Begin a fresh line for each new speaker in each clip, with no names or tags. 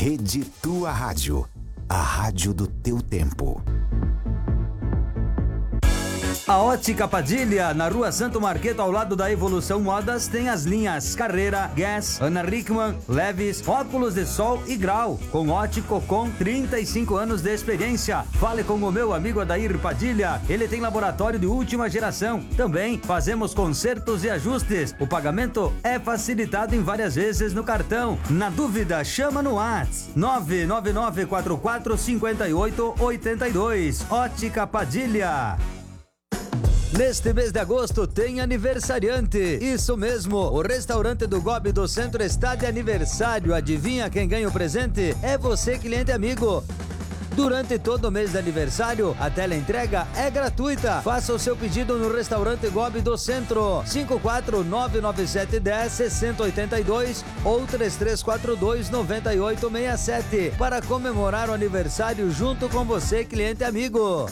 Rede Tua Rádio, a rádio do teu tempo.
A Ótica Padilha, na Rua Santo Marqueto, ao lado da Evolução Modas, tem as linhas Carreira, Guess, Ana Rickman, Levis, óculos de sol e grau, com ótico com 35 anos de experiência. Fale com o meu amigo Adair Padilha, ele tem laboratório de última geração. Também fazemos consertos e ajustes. O pagamento é facilitado em várias vezes no cartão. Na dúvida, chama no WhatsApp 999445882. Ótica Padilha. Neste mês de agosto tem aniversariante, isso mesmo, o restaurante do Gobi do Centro está de aniversário. Adivinha quem ganha o presente? É você, cliente amigo. Durante todo o mês de aniversário, a teleentrega é gratuita. Faça o seu pedido no restaurante Gobi do Centro, 54997106082 ou 33429867, para comemorar o aniversário junto com você, cliente amigo.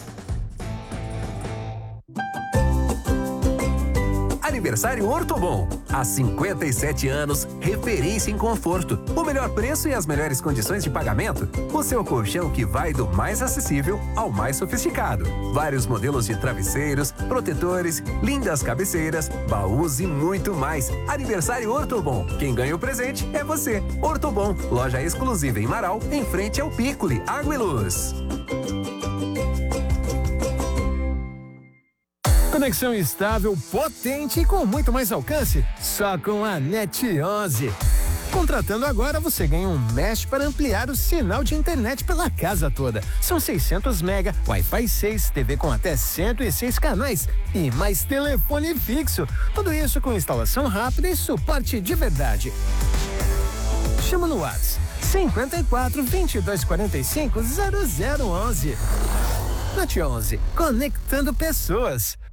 Aniversário Ortobon. Há 57 anos, referência em conforto. O melhor preço e as melhores condições de pagamento. O seu colchão que vai do mais acessível ao mais sofisticado. Vários modelos de travesseiros, protetores, lindas cabeceiras, baús e muito mais. Aniversário Ortobon. Quem ganha o presente é você. Ortobon, loja exclusiva em Marau, em frente ao Piccoli, Água e Luz.
Conexão estável, potente e com muito mais alcance, só com a NET 11. Contratando agora, você ganha um mesh para ampliar o sinal de internet pela casa toda. São 600 mega, Wi-Fi 6, TV com até 106 canais e mais telefone fixo. Tudo isso com instalação rápida e suporte de verdade. Chama no WhatsApp 54 22 45 0011. NET 11, conectando pessoas.